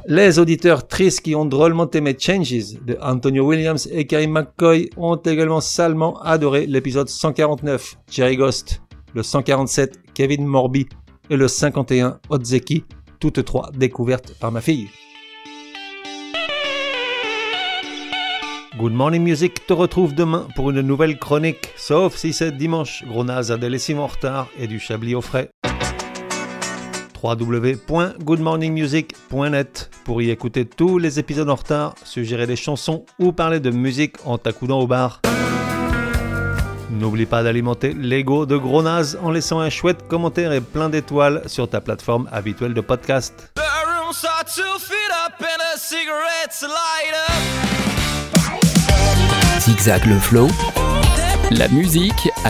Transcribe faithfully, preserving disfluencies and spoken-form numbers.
Les auditeurs tristes qui ont drôlement aimé Changes de Antonio Williams et Karim McCoy ont également salement adoré l'épisode cent quarante-neuf, Jerry Ghost, le cent quarante-sept, Kevin Morby et le cinquante et un, Otzeki, toutes trois découvertes par ma fille. Good Morning Music te retrouve demain pour une nouvelle chronique, sauf si c'est dimanche, gros naze a des lessives en retard et du chablis au frais. w w w point good morning music point net pour y écouter tous les épisodes en retard, suggérer des chansons ou parler de musique en t'accoudant au bar. N'oublie pas d'alimenter l'ego de gros naze en laissant un chouette commentaire et plein d'étoiles sur ta plateforme habituelle de podcast. Zigzag le flow, la musique